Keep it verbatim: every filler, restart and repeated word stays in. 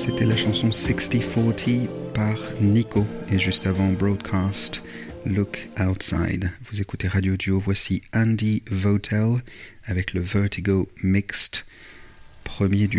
C'était la chanson sixty forty par Nico et juste avant Broadcast, Look Outside. Vous écoutez Radio Duo, voici Andy Votel avec le Vertigo Mixed, premier du